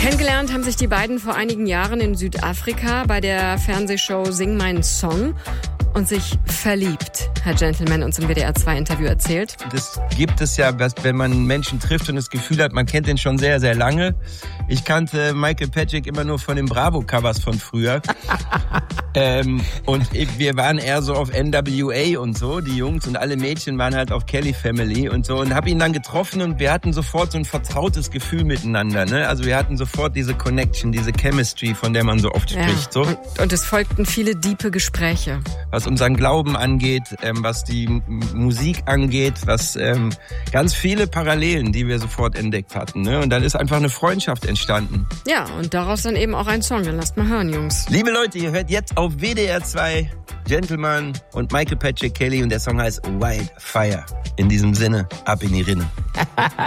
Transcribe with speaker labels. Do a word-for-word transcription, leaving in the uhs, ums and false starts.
Speaker 1: Kennengelernt haben sich die beiden vor einigen Jahren in Südafrika bei der Fernsehshow Sing meinen Song und sich verliebt, hat Gentleman uns im W D R zwei Interview erzählt.
Speaker 2: Das gibt es ja, wenn man Menschen trifft und das Gefühl hat, man kennt den schon sehr, sehr lange. Ich kannte Michael Patrick immer nur von den Bravo-Covers von früher. ähm, und wir waren eher so auf N W A und so, die Jungs, und alle Mädchen waren halt auf Kelly Family und so, und habe ihn dann getroffen und wir hatten sofort so ein vertrautes Gefühl miteinander. Ne? Also wir hatten sofort diese Connection, diese Chemistry, von der man so oft
Speaker 1: ja.
Speaker 2: spricht. So.
Speaker 1: Und, und es folgten viele diepe Gespräche.
Speaker 2: Was unseren Glauben angeht, ähm, was die M- Musik angeht, was ähm, ganz viele Parallelen, die wir sofort entdeckt hatten. Ne? Und dann ist einfach eine Freundschaft entstanden.
Speaker 1: Ja, und daraus dann eben auch ein Song. Dann lasst mal hören, Jungs.
Speaker 2: Liebe Leute, ihr hört jetzt auf W D R zwei Gentleman und Michael Patrick Kelly und der Song heißt Wildfire. In diesem Sinne, ab in die Rinne.